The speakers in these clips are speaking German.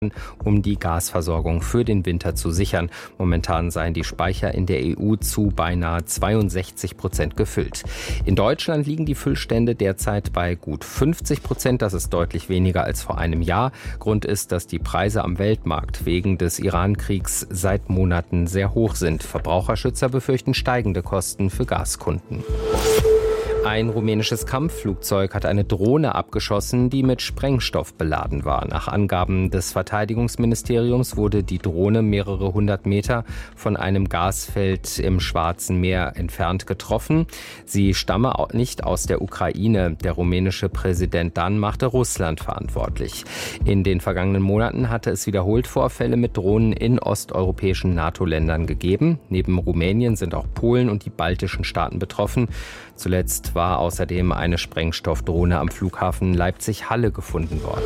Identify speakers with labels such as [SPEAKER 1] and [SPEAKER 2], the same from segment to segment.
[SPEAKER 1] um die Gasversorgung für den Winter zu sichern. Momentan seien die Speicher in der EU zu beinahe 62% gefüllt. In Deutschland liegen die Füllstände derzeit bei gut 50%. Das ist deutlich weniger als vor einem Jahr. Grund ist, dass die Preise am Weltmarkt wegen des Iran-Kriegs seit Monaten sehr hoch sind. Verbraucherschützer befürchten steigende Kosten für Gaskunden. Ein rumänisches Kampfflugzeug hat eine Drohne abgeschossen, die mit Sprengstoff beladen war. Nach Angaben des Verteidigungsministeriums wurde die Drohne mehrere hundert Meter von einem Gasfeld im Schwarzen Meer entfernt getroffen. Sie stamme nicht aus der Ukraine. Der rumänische Präsident dann machte Russland verantwortlich. In den vergangenen Monaten hatte es wiederholt Vorfälle mit Drohnen in osteuropäischen NATO-Ländern gegeben. Neben Rumänien sind auch Polen und die baltischen Staaten betroffen. Zuletzt war außerdem eine Sprengstoffdrohne am Flughafen Leipzig-Halle gefunden worden.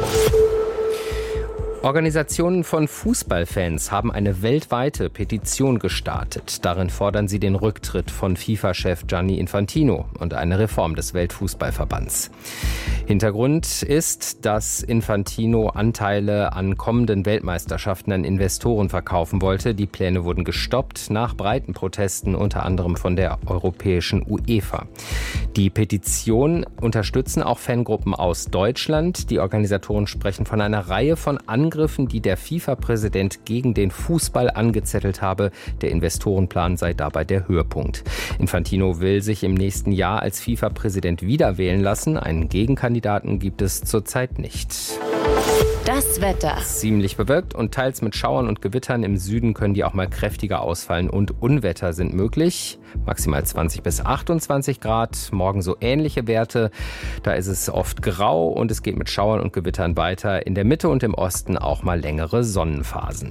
[SPEAKER 1] Organisationen von Fußballfans haben eine weltweite Petition gestartet. Darin fordern sie den Rücktritt von FIFA-Chef Gianni Infantino und eine Reform des Weltfußballverbands. Hintergrund ist, dass Infantino Anteile an kommenden Weltmeisterschaften an Investoren verkaufen wollte. Die Pläne wurden gestoppt nach breiten Protesten, unter anderem von der europäischen UEFA. Die Petition unterstützen auch Fangruppen aus Deutschland. Die Organisatoren sprechen von einer Reihe von Angriffen, die der FIFA-Präsident gegen den Fußball angezettelt habe. Der Investorenplan sei dabei der Höhepunkt. Infantino will sich im nächsten Jahr als FIFA-Präsident wieder wählen lassen. Einen Gegenkandidaten gibt es zurzeit nicht.
[SPEAKER 2] Das Wetter.
[SPEAKER 1] Ziemlich bewölkt und teils mit Schauern und Gewittern. Im Süden können die auch mal kräftiger ausfallen und Unwetter sind möglich. Maximal 20 bis 28 Grad. Morgen so ähnliche Werte. Da ist es oft grau und es geht mit Schauern und Gewittern weiter. In der Mitte und im Osten auch mal längere Sonnenphasen.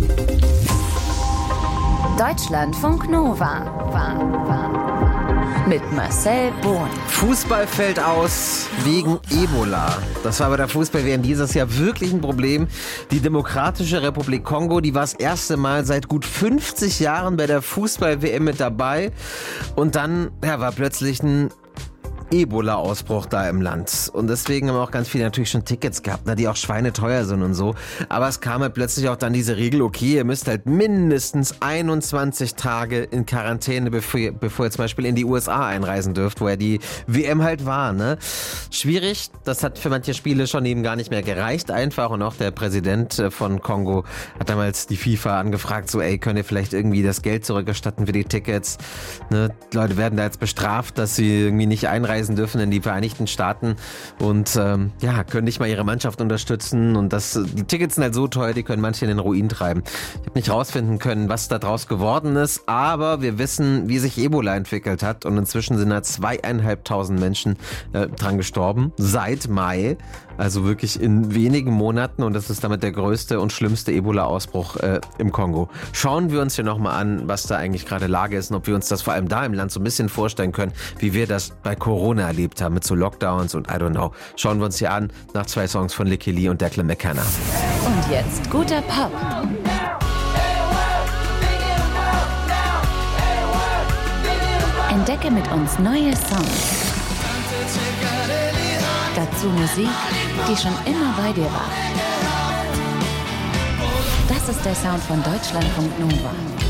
[SPEAKER 2] Deutschlandfunk Nova. Mit Marcel Bohn.
[SPEAKER 3] Fußball fällt aus wegen Ebola. Das war bei der Fußball-WM dieses Jahr wirklich ein Problem. Die Demokratische Republik Kongo, die war das erste Mal seit gut 50 Jahren bei der Fußball-WM mit dabei. Und dann war plötzlich ein Ebola-Ausbruch da im Land. Und deswegen haben auch ganz viele natürlich schon Tickets gehabt, die auch schweineteuer sind und so. Aber es kam halt plötzlich auch dann diese Regel, okay, ihr müsst halt mindestens 21 Tage in Quarantäne, bevor ihr zum Beispiel in die USA einreisen dürft, wo ja die WM halt war, ne? Schwierig, das hat für manche Spiele schon eben gar nicht mehr gereicht einfach. Und auch der Präsident von Kongo hat damals die FIFA angefragt, so könnt ihr vielleicht irgendwie das Geld zurückerstatten für die Tickets? Ne? Die Leute werden da jetzt bestraft, dass sie irgendwie nicht einreisen dürfen in die Vereinigten Staaten und können nicht mal ihre Mannschaft unterstützen und die Tickets sind halt so teuer, die können manche in den Ruin treiben. Ich habe nicht rausfinden können, was da draus geworden ist, aber wir wissen, wie sich Ebola entwickelt hat und inzwischen sind da 2.500 Menschen dran gestorben, seit Mai, also wirklich in wenigen Monaten und das ist damit der größte und schlimmste Ebola-Ausbruch im Kongo. Schauen wir uns hier nochmal an, was da eigentlich gerade Lage ist und ob wir uns das vor allem da im Land so ein bisschen vorstellen können, wie wir das bei Corona erlebt haben mit so Lockdowns und I don't know. Schauen wir uns hier an nach 2 Songs von Licky Lee und Declan McKenna.
[SPEAKER 2] Und jetzt guter Pop. Entdecke mit uns neue Songs. Dazu Musik, die schon immer bei dir war. Das ist der Sound von Deutschlandfunk Nova.